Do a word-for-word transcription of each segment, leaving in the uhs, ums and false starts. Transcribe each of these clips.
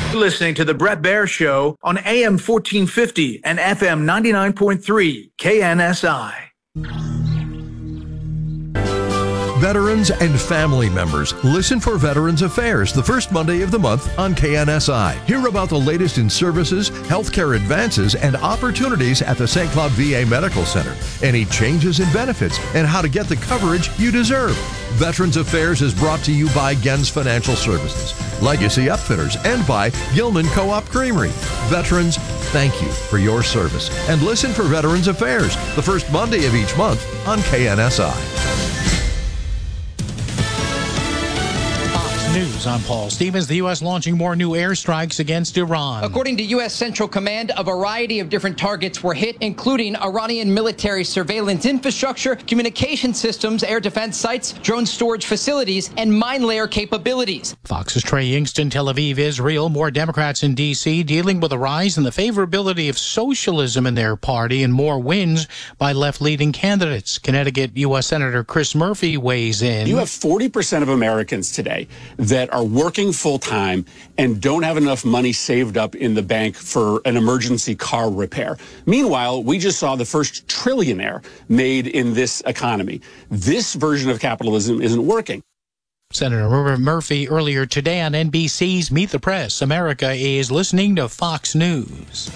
You're listening to The Brett Baer Show on A M fourteen fifty and F M ninety-nine point three K N S I. Veterans and family members, listen for Veterans Affairs the first Monday of the month on K N S I. Hear about the latest in services, healthcare advances, and opportunities at the Saint Cloud V A Medical Center. Any changes in benefits and how to get the coverage you deserve. Veterans Affairs is brought to you by Gens Financial Services, Legacy Upfitters, and by Gilman Co-op Creamery. Veterans, thank you for your service. And listen for Veterans Affairs the first Monday of each month on K N S I. News, I'm Paul Stevens. The U S launching more new airstrikes against Iran. According to U S Central Command, a variety of different targets were hit, including Iranian military surveillance infrastructure, communication systems, air defense sites, drone storage facilities, and mine layer capabilities. Fox's Trey Ingston, Tel Aviv, Israel. More Democrats in D C dealing with a rise in the favorability of socialism in their party and more wins by left-leaning candidates. Connecticut U S Senator Chris Murphy weighs in. You have forty percent of Americans today that are working full-time and don't have enough money saved up in the bank for an emergency car repair. Meanwhile, we just saw the first trillionaire made in this economy. This version of capitalism isn't working. Senator Murphy earlier today on N B C's Meet the Press. America is listening to Fox News.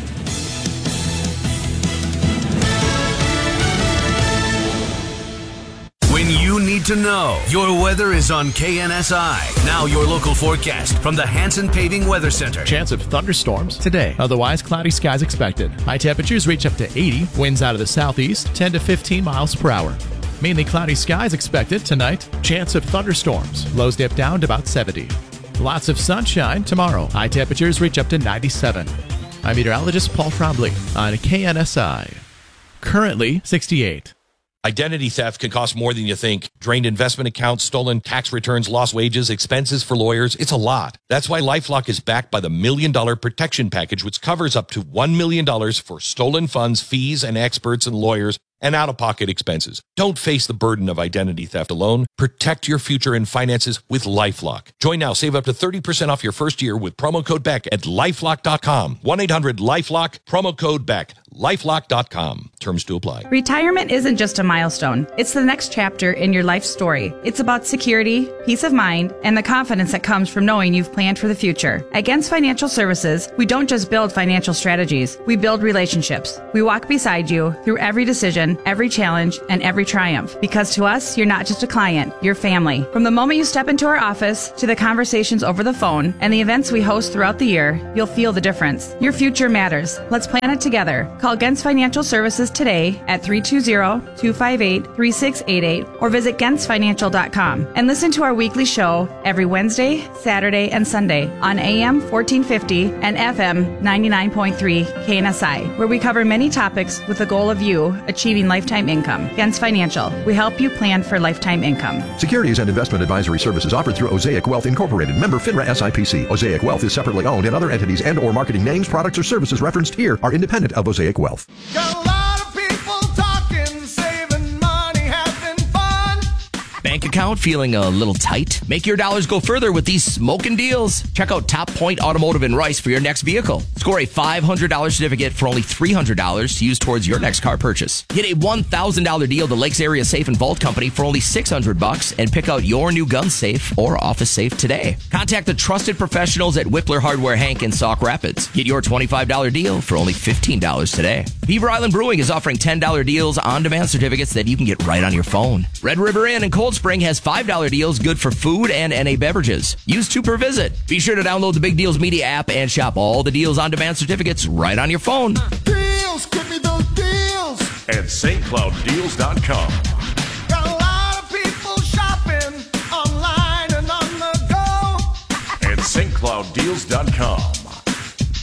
When you need to know, your weather is on K N S I. Now your local forecast from the Hanson Paving Weather Center. Chance of thunderstorms today. Otherwise, cloudy skies expected. High temperatures reach up to eighty. Winds out of the southeast, ten to fifteen miles per hour. Mainly cloudy skies expected tonight. Chance of thunderstorms. Lows dip down to about seventy. Lots of sunshine tomorrow. High temperatures reach up to ninety-seven. I'm meteorologist Paul Trombley on K N S I. Currently sixty-eight. Identity theft can cost more than you think. Drained investment accounts, stolen tax returns, lost wages, expenses for lawyers. It's a lot. That's why LifeLock is backed by the Million Dollar Protection Package, which covers up to one million dollars for stolen funds, fees, and experts and lawyers, and out-of-pocket expenses. Don't face the burden of identity theft alone. Protect your future and finances with LifeLock. Join now. Save up to thirty percent off your first year with promo code Beck at lifelock dot com. one eight hundred lifelock, promo code Beck. lifelock dot com. Terms to apply. Retirement isn't just a milestone. It's the next chapter in your life story. It's about security, peace of mind, and the confidence that comes from knowing you've planned for the future. At Gens Financial Services, we don't just build financial strategies. We build relationships. We walk beside you through every decision, every challenge, and every triumph. Because to us, you're not just a client, you're family. From the moment you step into our office to the conversations over the phone and the events we host throughout the year, you'll feel the difference. Your future matters. Let's plan it together. Call Gens Financial Services today at three two zero, two five eight, three six eight eight or visit gens financial dot com and listen to our weekly show every Wednesday, Saturday, and Sunday on A M fourteen fifty and F M ninety-nine point three K N S I, where we cover many topics with the goal of you achieving lifetime income. Gens Financial, we help you plan for lifetime income. Securities and investment advisory services offered through Osaic Wealth Incorporated, member FINRA S I P C. Osaic Wealth is separately owned, and other entities and or marketing names, products, or services referenced here are independent of Osaic Wealth. Got a lot of people talking, saving money, having fun. Bank account feeling a little tight? Make your dollars go further with these smoking deals. Check out Top Point Automotive in Rice for your next vehicle. Score a five hundred dollars certificate for only three hundred dollars to use towards your next car purchase. Get a one thousand dollars deal to Lakes Area Safe and Vault Company for only six hundred bucks and pick out your new gun safe or office safe today. Contact the trusted professionals at Whippler Hardware Hank in Sauk Rapids. Get your twenty-five dollars deal for only fifteen dollars today. Beaver Island Brewing is offering ten dollars deals on-demand certificates that you can get right on your phone. Red River Inn in Cold Spring has five dollars deals good for food and N A beverages. Use two per visit. Be sure to download the Big Deals Media app and shop all the deals on-demand certificates right on your phone. Deals, give me those deals. At St Cloud Deals dot com. Got a lot of people shopping online and on the go. At St Cloud Deals dot com.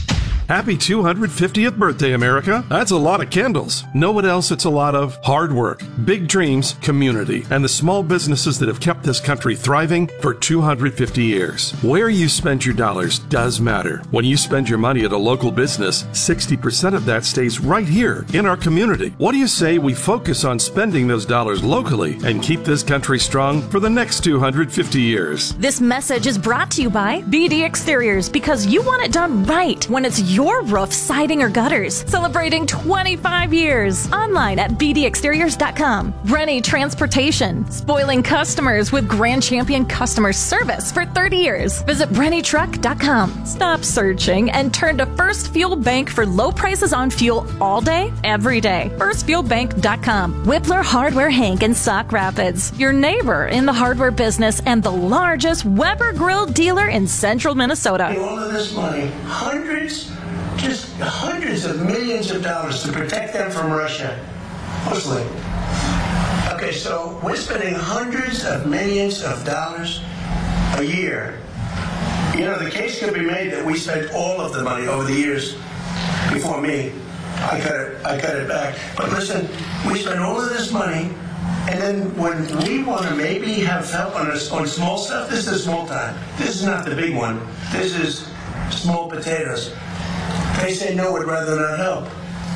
Happy two hundred fiftieth birthday, America. That's a lot of candles. Know what else it's a lot of? Hard work, big dreams, community, and the small businesses that have kept this country thriving for two hundred fifty years. Where you spend your dollars does matter. When you spend your money at a local business, sixty percent of that stays right here in our community. What do you say we focus on spending those dollars locally and keep this country strong for the next two hundred fifty years? This message is brought to you by B D Exteriors, because you want it done right when it's your roof, siding, or gutters. Celebrating twenty-five years. Online at b d exteriors dot com. Rennie Transportation, spoiling customers with Grand Champion customer service for thirty years. Visit rennie truck dot com. Stop searching and turn to First Fuel Bank for low prices on fuel all day, every day. first fuel bank dot com. Whippler Hardware Hank in Sauk Rapids, your neighbor in the hardware business and the largest Weber Grill dealer in central Minnesota. All of this money, hundreds, just hundreds of millions of dollars to protect them from Russia. Mostly. Okay, so we're spending hundreds of millions of dollars a year. You know, the case could be made that we spent all of the money over the years before me. I cut it, I cut it back. But listen, we spend all of this money, and then when we want to maybe have help on, us, on small stuff, this is small time. This is not the big one. This is small potatoes. They say no, would rather not help.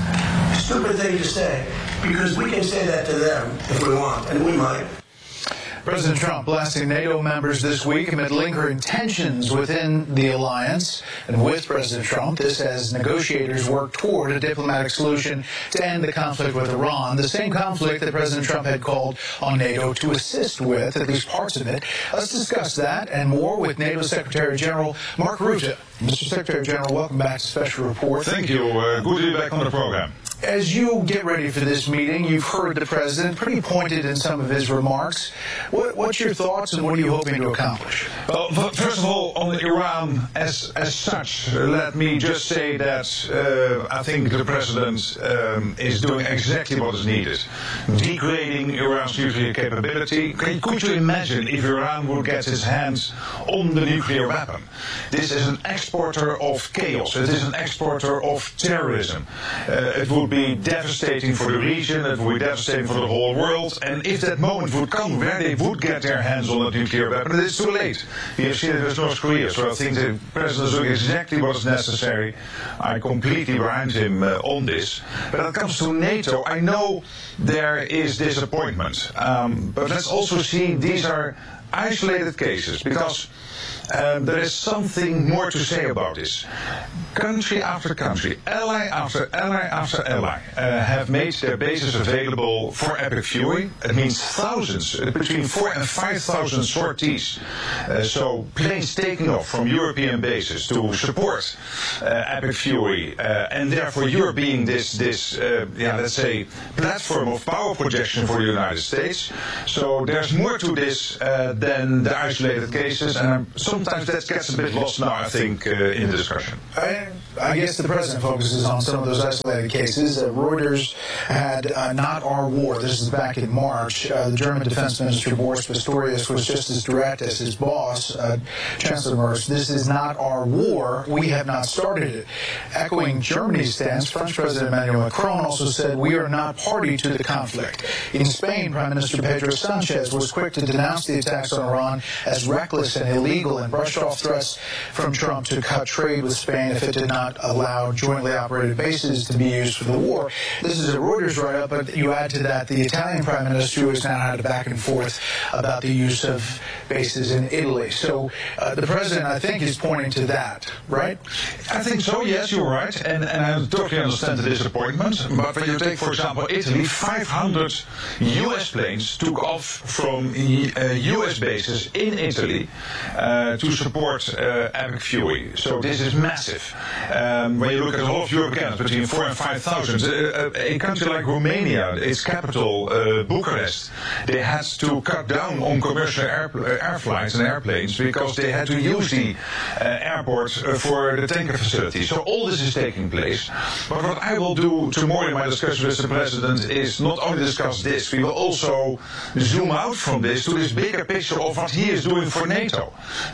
Stupid thing to say, because we can say that to them if we want, and we might. President Trump blasting NATO members this week amid lingering tensions within the alliance. And with President Trump, this as negotiators work toward a diplomatic solution to end the conflict with Iran, the same conflict that President Trump had called on NATO to assist with, at least parts of it. Let's discuss that and more with NATO Secretary General Mark Rutte. Mister Secretary General, welcome back to Special Report. Thank you. Uh, good to be back on the program. As you get ready for this meeting, you've heard the president pretty pointed in some of his remarks. What, what's your thoughts and what are you hoping to accomplish? Well, first of all, on Iran as as such, let me just say that uh, I think the president um, is doing exactly what is needed. Degrading Iran's nuclear capability. Could you imagine if Iran would get its hands on the nuclear weapon? This is an exporter of chaos. It is an exporter of terrorism. Uh, it would be devastating for the region, it would be devastating for the whole world, and if that moment would come where they would get their hands on a nuclear weapon, it is too late. We have seen it with North Korea, so I think the president is doing exactly what is necessary. I'm completely behind him uh, on this. But when it comes to NATO, I know there is disappointment, um, but let's also see these are isolated cases, because Um, there is something more to say about this. Country after country, ally after ally after ally, uh, have made their bases available for Epic Fury. It means thousands, uh, between four and five thousand sorties. Uh, so planes taking off from European bases to support uh, Epic Fury, uh, and therefore Europe being this, this, uh, yeah, let's say, platform of power projection for the United States. So there's more to this uh, than the isolated cases, and I'm sometimes that gets a bit lost now, I think, uh, in the discussion. I, I guess the president focuses on some of those isolated cases. Uh, Reuters had uh, Not Our War. This is back in March. Uh, the German Defense Minister, Boris Pistorius, was just as direct as his boss, uh, Chancellor Merz. This is not our war. We have not started it. Echoing Germany's stance, French President Emmanuel Macron also said, we are not party to the conflict. In Spain, Prime Minister Pedro Sanchez was quick to denounce the attacks on Iran as reckless and illegal and brushed off threats from Trump to cut trade with Spain if it did not allow jointly operated bases to be used for the war. This is a Reuters write-up, but you add to that the Italian Prime Minister, who has now had a back and forth about the use of bases in Italy. So uh, the president, I think, is pointing to that, right? I think so, yes, you're right. And, and I totally understand the disappointment. But when you take, for example, Italy, five hundred U S planes took off from uh, U S bases in Italy uh, to support uh, Epic Fury. So this is massive. Um, when you look at the whole of Europe, again, it's between four and five thousand. Uh, a country like Romania, its capital, uh, Bucharest, they had to cut down on commercial air, air flights and airplanes because they had to use the uh, airport uh, for the tanker facility. So all this is taking place. But what I will do tomorrow in my discussion with the president is not only discuss this, we will also zoom out from this to this bigger picture of what he is doing for NATO. When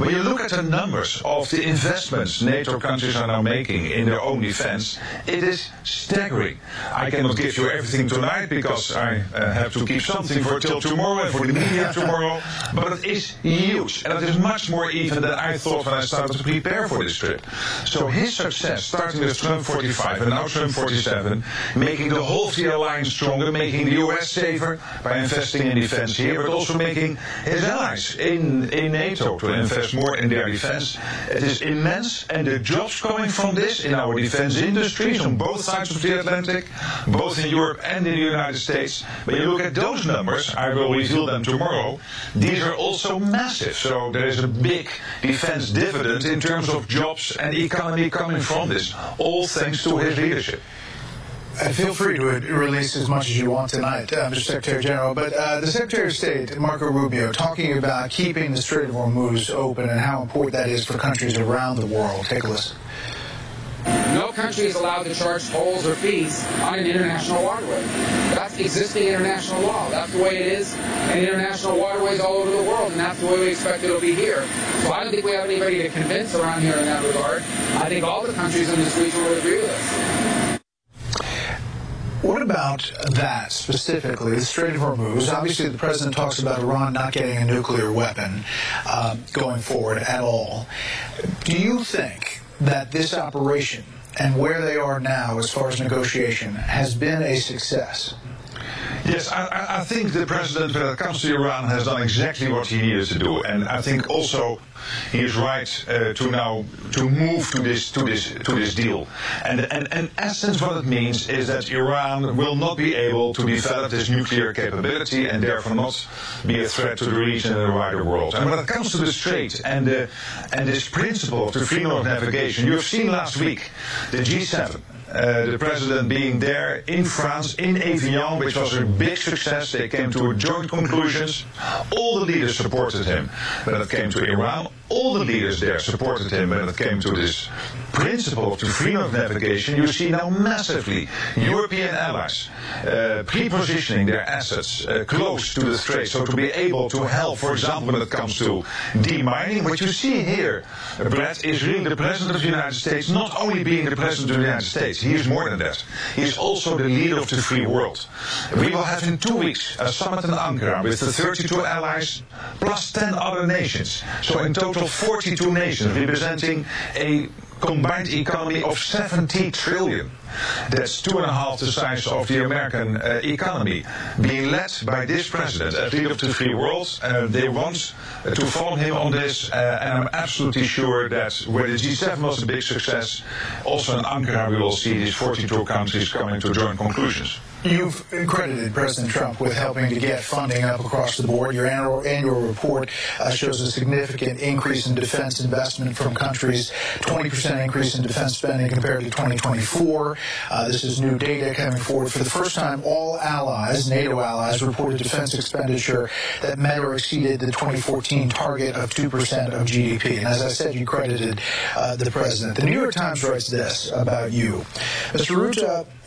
When you look at the numbers of the investments NATO countries are now making in their own defense, it is staggering. I cannot give you everything tonight because I uh, have to keep something for till tomorrow and for the media tomorrow, but it is huge, and it is much more even than I thought when I started to prepare for this trip. So his success, starting with Trump forty-five and now Trump forty-seven, making the whole of the alliance stronger, making the U S safer by investing in defense here, but also making his allies in, in NATO to invest more in their defense. It is immense, and the jobs coming from this in our defense industries on both sides of the Atlantic, both in Europe and in the United States, when you look at those numbers, I will reveal them tomorrow, these are also massive. So there is a big defense dividend in terms of jobs and economy coming from this, all thanks to his leadership. Uh, feel free to release as much as you want tonight, uh, Mister Secretary General. But uh, the Secretary of State, Marco Rubio, talking about keeping the Strait of Hormuz open and how important that is for countries around the world. Take a listen. No country is allowed to charge tolls or fees on an international waterway. That's existing international law. That's the way it is in international waterways all over the world, and that's the way we expect it'll be here. So I don't think we have anybody to convince around here in that regard. I think all the countries in this region will agree with us. What about that specifically, the Strait of Hormuz? Obviously, the president talks about Iran not getting a nuclear weapon uh, going forward at all. Do you think that this operation and where they are now as far as negotiation has been a success? Yes, I, I think the president, when it comes to Iran, has done exactly what he needed to do, and I think also he is right uh, to now to move to this to this to this deal. And, and and in essence, what it means is that Iran will not be able to develop this nuclear capability and therefore not be a threat to the region and the wider world. And when it comes to the Strait and the, and this principle of the freedom of navigation, you have seen last week the G seven. Uh, the president being there in France, in Evian, which was a big success. They came to joint conclusions. All the leaders supported him when it came to Iran. All the leaders there supported him when it came to this principle of the freedom of navigation. You see now massively European allies uh, pre-positioning their assets uh, close to the Strait, so to be able to help, for example, when it comes to demining. What you see here, Brett, is really the president of the United States not only being the president of the United States, he is more than that. He is also the leader of the free world. We will have in two weeks a summit in Ankara with the thirty-two allies plus ten other nations. So in total forty-two nations representing a combined economy of seventy trillion. That's two and a half the size of the American uh, economy, being led by this president, as leader of the free world. Uh, they want uh, to follow him on this, uh, and I'm absolutely sure that where the G seven was a big success, also in Ankara we will see these forty-two countries coming to joint conclusions. You've credited President Trump with helping to get funding up across the board. Your annual, annual report uh, shows a significant increase in defense investment from countries, twenty percent increase in defense spending compared to twenty twenty-four. Uh, this is new data coming forward. For the first time, all allies, NATO allies, reported defense expenditure that met or exceeded the twenty fourteen target of two percent of G D P. And as I said, you credited uh, the president. The New York Times writes this about you. Mister Rutte,